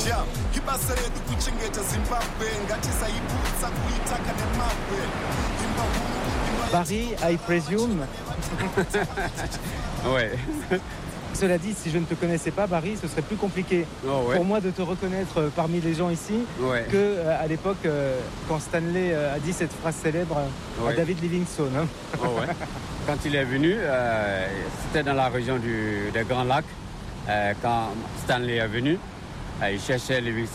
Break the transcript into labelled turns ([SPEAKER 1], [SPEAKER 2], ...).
[SPEAKER 1] Barry, I presume.
[SPEAKER 2] Ouais.
[SPEAKER 1] Cela dit, si je ne te connaissais pas, Barry, ce serait plus compliqué pour moi de te reconnaître parmi les gens ici que à l'époque quand Stanley a dit cette phrase célèbre à David Livingstone. Hein.
[SPEAKER 2] Quand il est venu, c'était dans la région des Grands Lacs. Quand Stanley est venu, il cherchait Livingstone.